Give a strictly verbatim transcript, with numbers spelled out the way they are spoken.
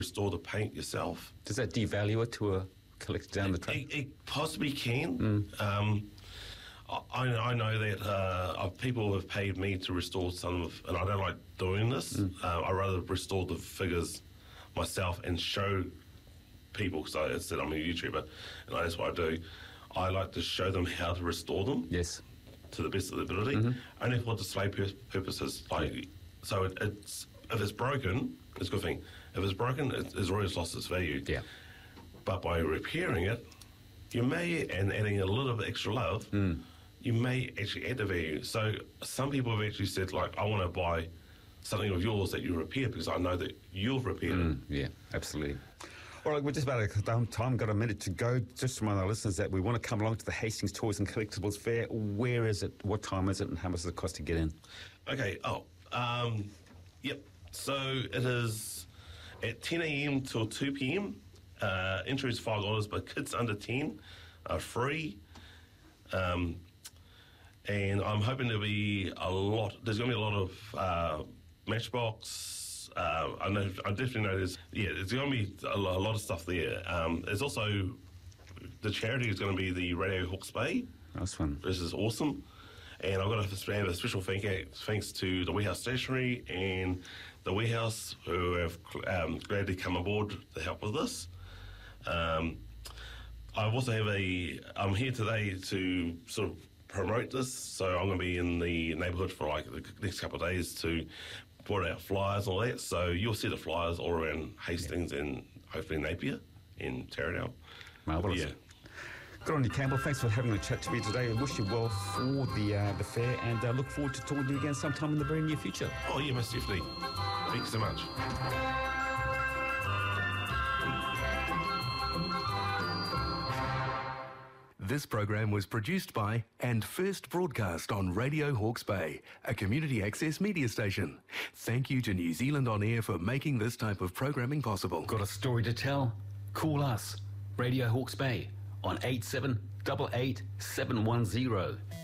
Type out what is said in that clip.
restore the paint yourself. Does that devalue it to a collector down the track? It, it possibly can. Mm. Um, I, I know that uh, people have paid me to restore some of, and I don't like doing this. Mm. Uh, I rather restore the figures myself and show people, because I said I'm a YouTuber, and that's what I do. I like to show them how to restore them. Yes. To the best of their ability, mm-hmm. only for display pur- purposes. Like, so it, it's if it's broken, it's a good thing. If it's broken, it, it's already lost its value. Yeah. But by repairing it, you may, and adding a little bit extra love, mm. you may actually add the value. So some people have actually said, like, I want to buy something of yours that you repair because I know that you've repaired mm, it. Yeah, absolutely. All right, we're just about out of time. Got a minute to go. Just to remind our listeners that we want to come along to the Hastings Toys and Collectibles Fair. Where is it? What time is it? And how much does it cost to get in? Okay. Oh, um, yep. So it is at ten a.m. till two p.m. Uh, entry is five dollars, but kids under ten are free. Um, and I'm hoping there'll be a lot. There's going to be a lot of uh, Matchbox. Uh, I know. I definitely know there's. Yeah, there's going to be a lot, a lot of stuff there. Um, there's also the charity is going to be the Radio Hawke's Bay. Nice one. This is awesome, and I've got to have a special thank thanks to the Warehouse Stationery and the Warehouse who have um, gladly come aboard to help with this. Um, I also have a. I'm here today to sort of promote this, so I'm going to be in the neighbourhood for like the next couple of days to put out flyers and all that, so you'll see the flyers all around Hastings, yeah. and hopefully Napier and Taradale. Marvellous. Yeah. Good on you, Campbell. Thanks for having a chat to me today. I wish you well for the uh, the fair, and uh, look forward to talking to you again sometime in the very near future. Oh yeah, most definitely. Thank you so much. This program was produced by and first broadcast on Radio Hawke's Bay, a community access media station. Thank you to New Zealand On Air for making this type of programming possible. Got a story to tell? Call us, Radio Hawke's Bay, on eight seven eight eight seven one zero.